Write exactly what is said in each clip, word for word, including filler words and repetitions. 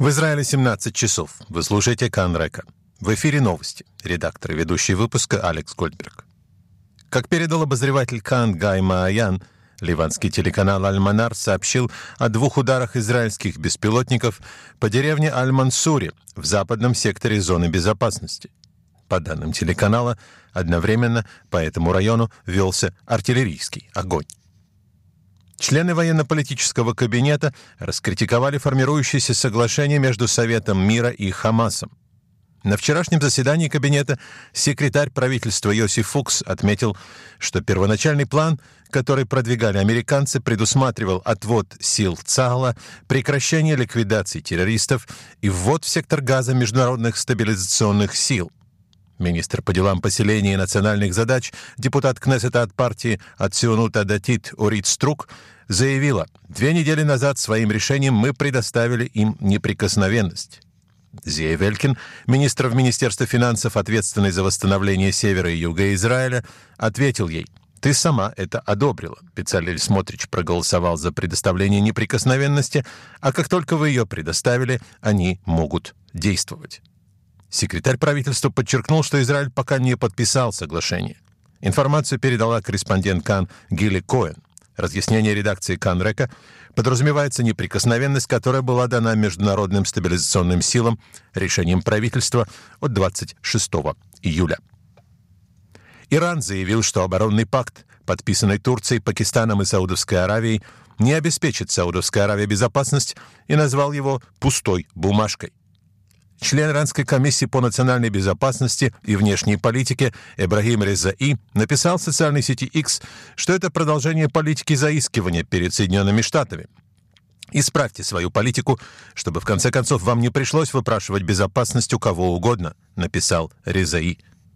В Израиле семнадцать часов. Вы слушаете Кан Река. В эфире новости. Редактор и ведущий выпуска Алекс Гольдберг. Как передал обозреватель Кан Гай Мааян, ливанский телеканал Аль-Манар сообщил о двух ударах израильских беспилотников по деревне Аль-Мансуре в западном секторе зоны безопасности. По данным телеканала, одновременно по этому району велся артиллерийский огонь. Члены военно-политического кабинета раскритиковали формирующееся соглашение между Советом мира и Хамасом. На вчерашнем заседании кабинета секретарь правительства Йосиф Фукс отметил, что первоначальный план, который продвигали американцы, предусматривал отвод сил ЦАГЛа, прекращение ликвидации террористов и ввод в сектор Газа международных стабилизационных сил. Министр по делам поселения и национальных задач, депутат Кнессета от партии Ационут Адатит Орит Струк, заявила: «Две недели назад своим решением мы предоставили им неприкосновенность». Зия Велькин, министр в Министерстве финансов, ответственный за восстановление севера и юга Израиля, ответил ей: «Ты сама это одобрила». Бецалель Смотрич проголосовал за предоставление неприкосновенности, а как только вы ее предоставили, они могут действовать. Секретарь правительства подчеркнул, что Израиль пока не подписал соглашение. Информацию передала корреспондент Кан Гили Коэн. Разъяснение редакции Кан Река: подразумевается неприкосновенность, которая была дана международным стабилизационным силам решением правительства от двадцать шестого июля. Иран заявил, что оборонный пакт, подписанный Турцией, Пакистаном и Саудовской Аравией, не обеспечит Саудовской Аравии безопасность, и назвал его пустой бумажкой. Член Иранской комиссии по национальной безопасности и внешней политике Эбрагим Резаи написал в социальной сети X, что это продолжение политики заискивания перед Соединенными Штатами. «Исправьте свою политику, чтобы в конце концов вам не пришлось выпрашивать безопасность у кого угодно», написал Резаи.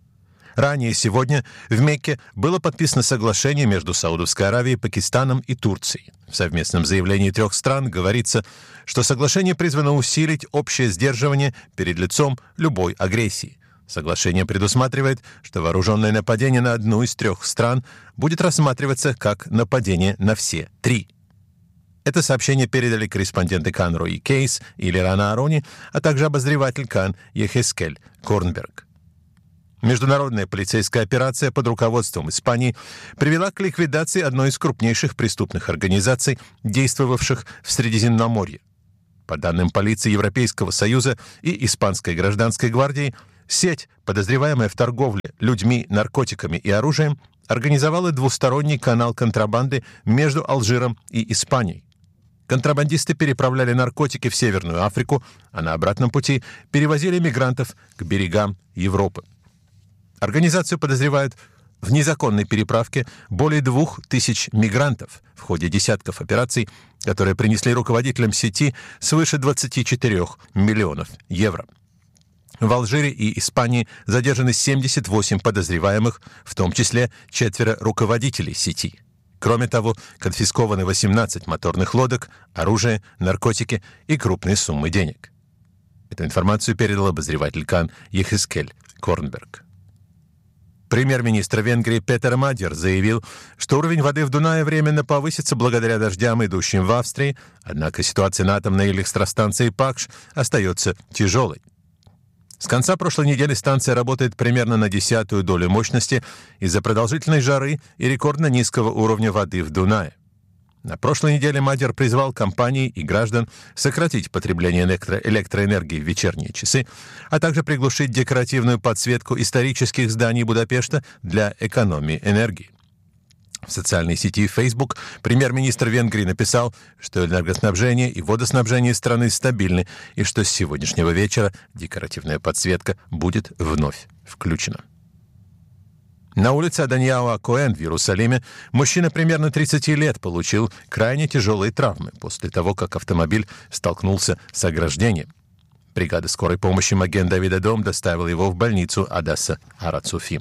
Ранее сегодня в Мекке было подписано соглашение между Саудовской Аравией, Пакистаном и Турцией. В совместном заявлении трех стран говорится, что соглашение призвано усилить общее сдерживание перед лицом любой агрессии. Соглашение предусматривает, что вооруженное нападение на одну из трех стран будет рассматриваться как нападение на все три. Это сообщение передали корреспонденты Кан Рои Кейс и Лирана Арони, а также обозреватель Кан Ехескель Корнберг. Международная полицейская операция под руководством Испании привела к ликвидации одной из крупнейших преступных организаций, действовавших в Средиземноморье. По данным полиции Европейского Союза и Испанской гражданской гвардии, сеть, подозреваемая в торговле людьми, наркотиками и оружием, организовала двусторонний канал контрабанды между Алжиром и Испанией. Контрабандисты переправляли наркотики в Северную Африку, а на обратном пути перевозили мигрантов к берегам Европы. Организацию подозревают в незаконной переправке более двух тысяч мигрантов в ходе десятков операций, которые принесли руководителям сети свыше двадцати четырёх миллионов евро. В Алжире и Испании задержаны семьдесят восемь подозреваемых, в том числе четверо руководителей сети. Кроме того, конфискованы восемнадцать моторных лодок, оружие, наркотики и крупные суммы денег. Эту информацию передал обозреватель Кан Ехескель Корнберг. Премьер-министр Венгрии Петер Мадер заявил, что уровень воды в Дунае временно повысится благодаря дождям, идущим в Австрии, однако ситуация на атомной электростанции Пакш остается тяжелой. С конца прошлой недели станция работает примерно на десятую долю мощности из-за продолжительной жары и рекордно низкого уровня воды в Дунае. На прошлой неделе Мадер призвал компании и граждан сократить потребление электро- электроэнергии в вечерние часы, а также приглушить декоративную подсветку исторических зданий Будапешта для экономии энергии. В социальной сети Facebook премьер-министр Венгрии написал, что энергоснабжение и водоснабжение страны стабильны и что с сегодняшнего вечера декоративная подсветка будет вновь включена. На улице Аданьяо Акоэн в Иерусалиме мужчина примерно тридцати лет получил крайне тяжелые травмы после того, как автомобиль столкнулся с ограждением. Бригада скорой помощи Маген Давид Адом доставила его в больницу Адасса Ар-Ацуфим.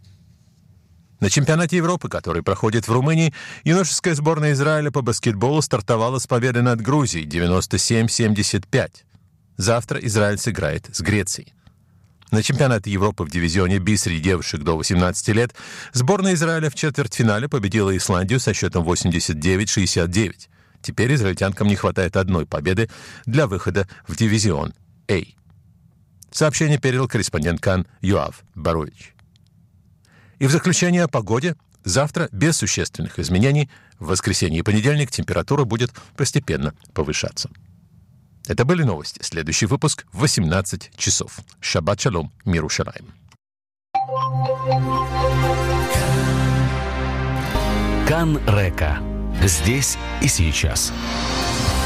На чемпионате Европы, который проходит в Румынии, юношеская сборная Израиля по баскетболу стартовала с победы над Грузией девяносто семь семьдесят пять. Завтра Израиль сыграет с Грецией. На чемпионате Европы в дивизионе Би среди девушек до восемнадцати лет сборная Израиля в четвертьфинале победила Исландию со счетом восемьдесят девять шестьдесят девять. Теперь израильтянкам не хватает одной победы для выхода в дивизион А. Сообщение передал корреспондент КАН Йоав Барович. И в заключение о погоде. Завтра без существенных изменений. В воскресенье и понедельник температура будет постепенно повышаться. Это были новости. Следующий выпуск в восемнадцать часов. Шаббат шалом, мир Иерушалаим. КАН Река. Здесь и сейчас.